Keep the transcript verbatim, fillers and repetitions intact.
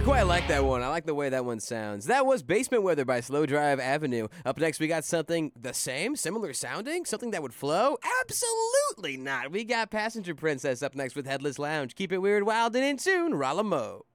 quite like that one. I like the way that one sounds. That was Basement Weather by Slow Drive Avenue. Up next, we got something the same, similar sounding, something that would flow? Absolutely not. We got Passenger Princess up next with Headless Lounge. Keep it weird, wild, and in tune. Ralamo.